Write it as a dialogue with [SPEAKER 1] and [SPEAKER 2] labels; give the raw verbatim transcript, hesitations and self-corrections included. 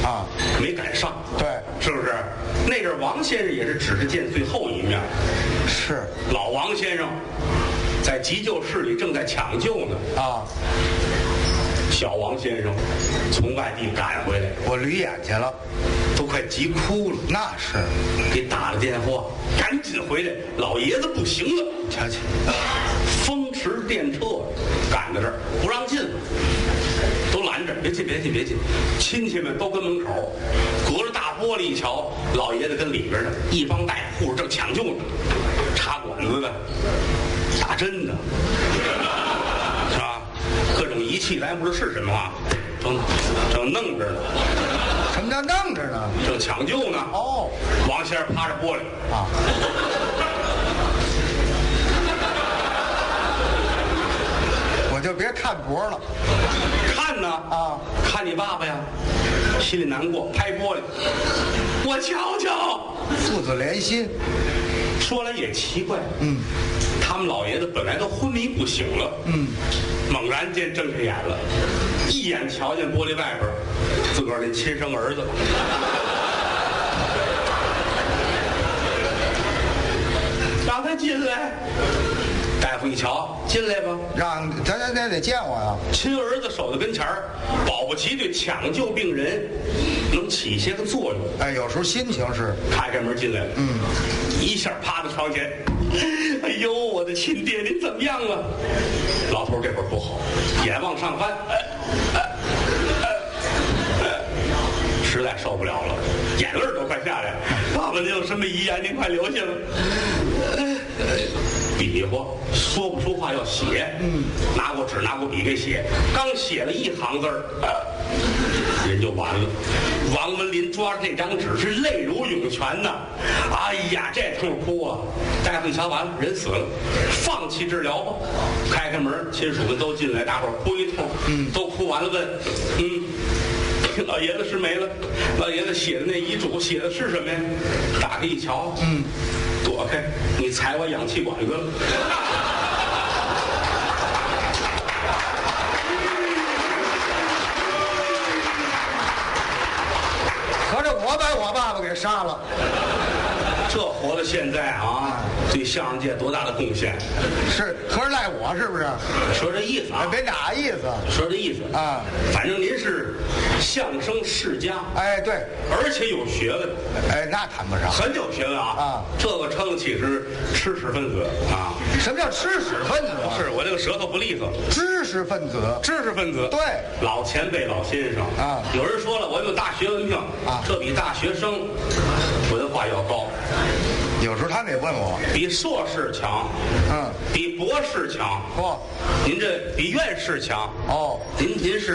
[SPEAKER 1] 啊，
[SPEAKER 2] 没赶上。
[SPEAKER 1] 对，
[SPEAKER 2] 是不是？那阵王先生也是只是见最后一面。
[SPEAKER 1] 是
[SPEAKER 2] 老王先生在急救室里正在抢救呢。
[SPEAKER 1] 啊，
[SPEAKER 2] 小王先生从外地赶回来，
[SPEAKER 1] 我捋眼去了，
[SPEAKER 2] 都快急哭了。
[SPEAKER 1] 那是，
[SPEAKER 2] 给打了电话，赶紧回来，老爷子不行了。
[SPEAKER 1] 瞧瞧，
[SPEAKER 2] 风驰电掣赶到这儿，不让进了，都拦着，别进，别进，别进。亲戚们都跟门口，隔着大玻璃一瞧，老爷子跟里边呢，一帮大夫护士正抢救呢，插管子的，打针的，是吧？各种仪器，咱也不知道是什么啊，正正弄着呢。
[SPEAKER 1] 什么叫弄着呢？
[SPEAKER 2] 正抢救呢。
[SPEAKER 1] 哦，
[SPEAKER 2] 王先生趴着玻璃
[SPEAKER 1] 啊，我就别看脖了，
[SPEAKER 2] 看呢
[SPEAKER 1] 啊，
[SPEAKER 2] 看你爸爸呀，心里难过，拍玻璃，我瞧瞧。
[SPEAKER 1] 父子连心。
[SPEAKER 2] 说来也奇怪，
[SPEAKER 1] 嗯，
[SPEAKER 2] 他们老爷子本来都昏迷不醒了，
[SPEAKER 1] 嗯，
[SPEAKER 2] 猛然间睁开眼了，一眼瞧见玻璃外边自个儿那亲生儿子。让他进来。大夫一瞧，进来吧，
[SPEAKER 1] 让咱咱咱得见我呀。
[SPEAKER 2] 亲儿子守在跟前儿，保不齐对抢救病人能起些个作用。
[SPEAKER 1] 哎，有时候心情是，
[SPEAKER 2] 开开门进来了，嗯，一下趴在床前，哎呦，我的亲爹，您怎么样了？老头儿这会儿不好，眼往上翻，哎哎哎哎，实在受不了了，眼泪儿都快下来了。爸爸，您有什么遗言？您快留下吧。哎哎比划说不出话要写，嗯，拿过纸拿过笔给写，刚写了一行字儿，呃，人就完了。王文林抓着这张纸是泪如涌泉呐，哎呀，这通哭啊！大夫一瞧完了，人死了，放弃治疗吧。开开门，亲属们都进来，大伙儿哭一通，嗯，都哭完了问，嗯。老爷子是没了，老爷子写的那遗嘱写的是什么呀？打开一瞧，嗯，躲开，你踩我氧气管子了。
[SPEAKER 1] 合着我把我爸爸给杀了。
[SPEAKER 2] 这活到现在啊，对相声界多大的贡献？
[SPEAKER 1] 是，合着赖我是不是？
[SPEAKER 2] 说这意思啊，
[SPEAKER 1] 别哪意思
[SPEAKER 2] 说这意思
[SPEAKER 1] 啊，
[SPEAKER 2] 反正您是相声世家，
[SPEAKER 1] 哎，对，
[SPEAKER 2] 而且有学问，
[SPEAKER 1] 哎，那谈不上，
[SPEAKER 2] 很有学问啊。
[SPEAKER 1] 啊，
[SPEAKER 2] 这个称得起是吃屎分子啊。
[SPEAKER 1] 什么叫吃屎分子？
[SPEAKER 2] 是我这个舌头不利索。
[SPEAKER 1] 知识分子，
[SPEAKER 2] 知识分子，
[SPEAKER 1] 对，
[SPEAKER 2] 老前辈老先生
[SPEAKER 1] 啊。
[SPEAKER 2] 有人说了，我有大学文凭
[SPEAKER 1] 啊，
[SPEAKER 2] 这比大学生文化要高。
[SPEAKER 1] 有时候他们也问我，
[SPEAKER 2] 比硕士强，
[SPEAKER 1] 嗯，
[SPEAKER 2] 比博士强，
[SPEAKER 1] 不，
[SPEAKER 2] 您这比院士强。
[SPEAKER 1] 哦，
[SPEAKER 2] 您您是。